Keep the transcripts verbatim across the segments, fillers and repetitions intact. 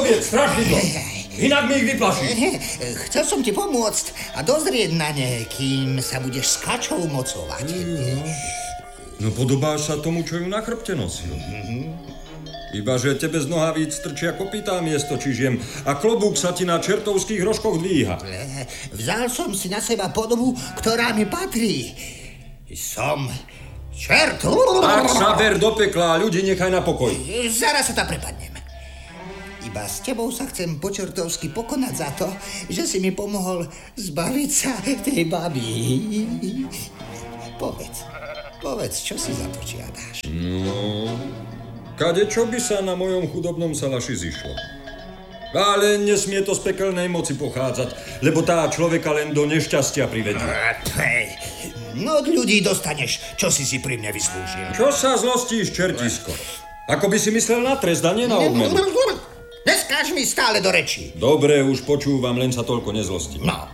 Povedz, strašidlo. Inak mi ich vyplašíš. Chcel som ti pomôcť a dozrieť na ne, kým sa budeš s kačou mocovať. No podobáš sa tomu, čo ju na chrbte nosil. Iba, že tebe z nohavíc trčia kopytá miesto čižiem a klobúk sa ti na čertovských rožkoch dvíha. Vzal som si na seba podobu, ktorá mi patrí. Som čert. Tak sa ver do pekla a ľudí nechaj na pokoj. Zaraz sa tam prepadnem. Iba s tebou sa chcem po čertovsky pokonať za to, že si mi pomohol zbaviť sa tej baby. Povedz, povedz, čo si za to žiadaš? No, kadečo by sa na mojom chudobnom salaši zišlo. Ale nesmie to z pekelnej moci pochádzať, lebo tá človeka len do nešťastia privedie. No od ľudí dostaneš, čo si si pri mne vyslúžil. Čo sa zlostíš, čertisko? Ako by si myslel na trest a nie na odmenu. Neskáž mi stále do rečí. Dobre, už počúvam, len sa toľko nezlostím. No.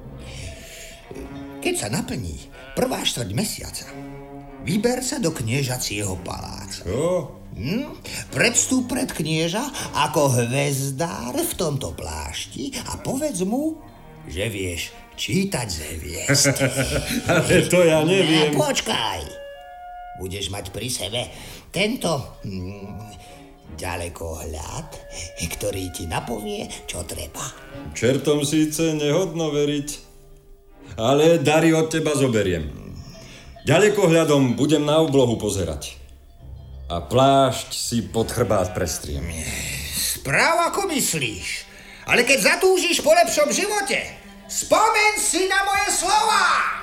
Keď sa naplní prvá štvrť mesiaca, vyber sa do kniežacieho paláca. Čo? Hm? Predvstúp pred knieža ako hvezdár v tomto plášti a povedz mu, že vieš čítať z hviezd. Ale to ja neviem. No, počkaj. Budeš mať pri sebe tento... Hm, ďalekohľad, ktorý ti napovie, čo treba. Čertom síce nehodno veriť, ale dary od teba zoberiem. Ďalekohľadom budem na oblohu pozerať. A plášť si pod chrbát prestriem. Správ ako myslíš, ale keď zatúžiš po lepšom živote, spomeň si na moje slova!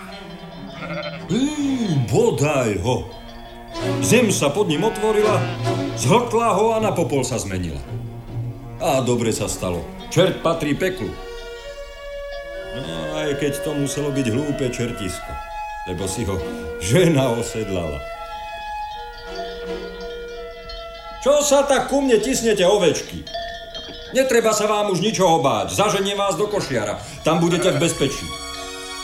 Hm, bodaj ho. Zem sa pod ním otvorila, zhltla ho a na popol sa zmenila. A dobre sa stalo. Čert patrí peklu. No aj keď to muselo byť hlúpe čertisko, lebo si ho žena osedlala. Čo sa tak ku mne tisnete, ovečky? Netreba sa vám už ničoho báť, zaženiem vás do košiara, tam budete v bezpečí.